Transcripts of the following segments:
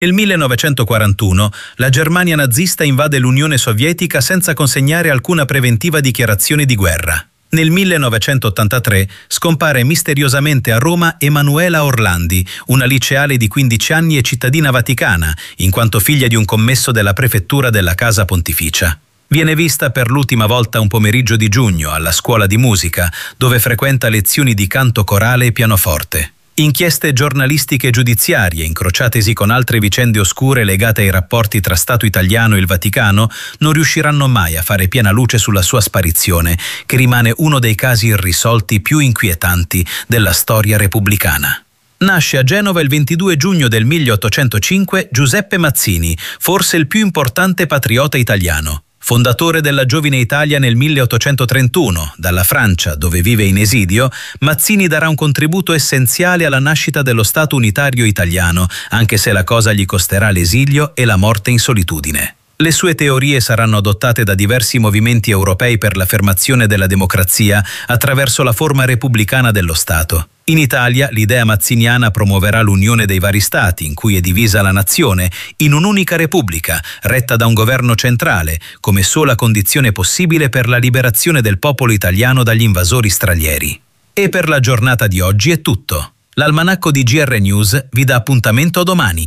Nel 1941 la Germania nazista invade l'Unione Sovietica senza consegnare alcuna preventiva dichiarazione di guerra. Nel 1983 scompare misteriosamente a Roma Emanuela Orlandi, una liceale di 15 anni e cittadina vaticana, in quanto figlia di un commesso della prefettura della Casa Pontificia. Viene vista per l'ultima volta un pomeriggio di giugno alla scuola di musica, dove frequenta lezioni di canto corale e pianoforte. Inchieste giornalistiche e giudiziarie, incrociatesi con altre vicende oscure legate ai rapporti tra Stato italiano e il Vaticano, non riusciranno mai a fare piena luce sulla sua sparizione, che rimane uno dei casi irrisolti più inquietanti della storia repubblicana. Nasce a Genova il 22 giugno del 1805 Giuseppe Mazzini, forse il più importante patriota italiano. Fondatore della Giovine Italia nel 1831, dalla Francia, dove vive in esilio, Mazzini darà un contributo essenziale alla nascita dello Stato unitario italiano, anche se la cosa gli costerà l'esilio e la morte in solitudine. Le sue teorie saranno adottate da diversi movimenti europei per l'affermazione della democrazia attraverso la forma repubblicana dello Stato. In Italia l'idea mazziniana promuoverà l'unione dei vari stati, in cui è divisa la nazione, in un'unica repubblica, retta da un governo centrale, come sola condizione possibile per la liberazione del popolo italiano dagli invasori stranieri. E per la giornata di oggi è tutto. L'almanacco di GR News vi dà appuntamento domani.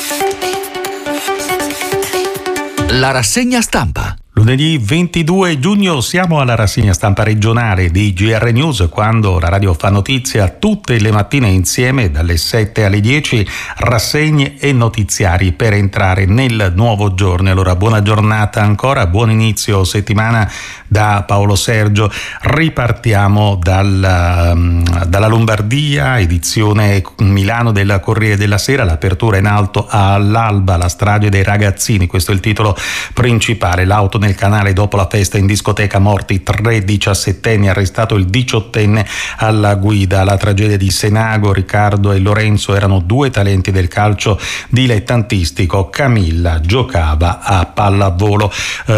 La rassegna stampa. Lunedì 22 giugno siamo alla rassegna stampa regionale di GR News, quando la radio fa notizia tutte le mattine insieme dalle 7 alle 10, rassegne e notiziari per entrare nel nuovo giorno. Allora buona giornata ancora, buon inizio settimana da Paolo Sergio. Ripartiamo dalla Lombardia, edizione Milano del Corriere della Sera, l'apertura in alto all'alba, la strage dei ragazzini, questo è il titolo principale. L'auto nel canale dopo la festa in discoteca, morti 3 diciassettenni, arrestato il 18enne alla guida. La tragedia di Senago, Riccardo e Lorenzo erano due talenti del calcio dilettantistico, Camilla giocava a pallavolo.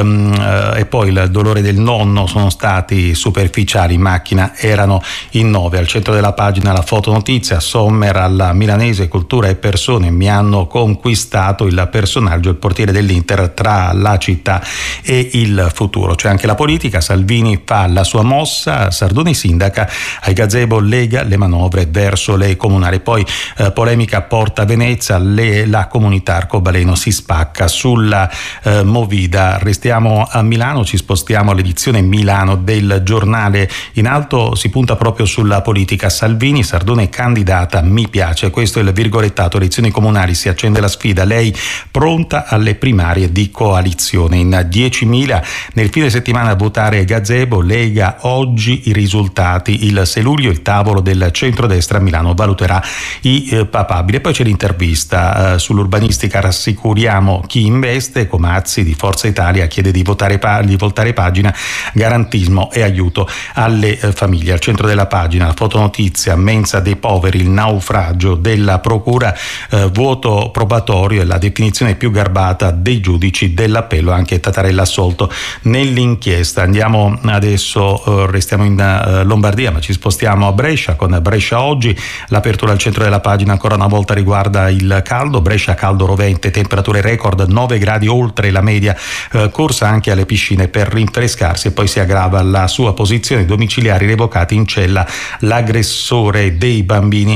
E poi il dolore del nonno, sono stati superficiali, in macchina erano in 9. Al centro della pagina la fotonotizia, Sommer alla milanese, cultura e persone mi hanno conquistato, il personaggio, il portiere dell'Inter tra la città e il futuro. C'è anche la politica, Salvini fa la sua mossa, Sardoni sindaca, ai gazebo lega le manovre verso le comunali. Poi polemica a Porta Venezia, la comunità arcobaleno si spacca sulla Movida. Restiamo a Milano, ci spostiamo all'edizione Milano del giornale. In alto si punta proprio sulla politica, Salvini, Sardone candidata, mi piace, questo è il virgolettato. Elezioni comunali, si accende la sfida, lei pronta alle primarie di coalizione. In 10.000 nel fine settimana a votare gazebo, Lega oggi i risultati, il 6 luglio il tavolo del centrodestra a Milano valuterà i papabili. E poi c'è l'intervista sull'urbanistica, rassicuriamo chi investe, Comazzi di Forza Italia chiede di voltare pagina, garantismo e aiuto alle famiglie. Al centro della pagina la fotonotizia, mensa dei poveri, il naufragio della procura, vuoto probatorio e la definizione più garbata dei giudici dell'appello, anche Tattarella assolto nell'inchiesta. Andiamo adesso, restiamo in Lombardia ma ci spostiamo a Brescia con Brescia Oggi. L'apertura al centro della pagina ancora una volta riguarda il caldo, Brescia caldo rovente, temperature record 9 gradi oltre la media, corsa anche alle piscine per rinfrescarsi. E poi si aggrava la sua posizione, domiciliari revocati, in cella l'aggressore dei bambini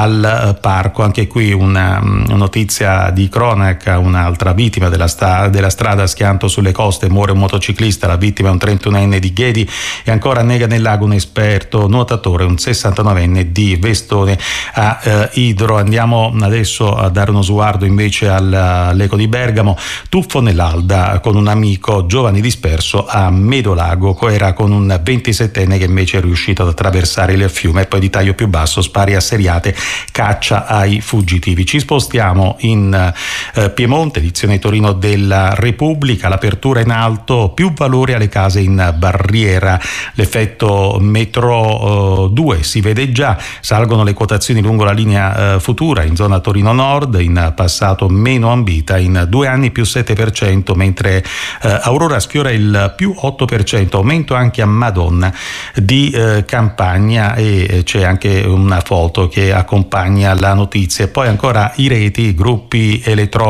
al parco. Anche qui una notizia di cronaca, un'altra vittima della strada, schianto sulle coste, muore un motociclista, la vittima è un 31enne di Ghedi. E ancora annega nel lago un esperto nuotatore, un 69enne di Vestone a Idro. Andiamo adesso a dare uno sguardo invece all'Eco di Bergamo, tuffo nell'Alda con un amico, giovane disperso a Medolago, era con un 27enne che invece è riuscito ad attraversare il fiume. E poi di taglio più basso, spari a seriate, caccia ai fuggitivi. Ci spostiamo in Piemonte, edizione Torino della Repubblica, l'apertura in alto, più valore alle case in barriera, l'effetto metro 2 si vede già, salgono le quotazioni lungo la linea futura in zona Torino Nord, in passato meno ambita, in 2 anni più 7%, mentre Aurora sfiora il più 8%, aumento anche a Madonna di Campagna, e c'è anche una foto che accompagna la notizia. E poi ancora i reti, gruppi elettronici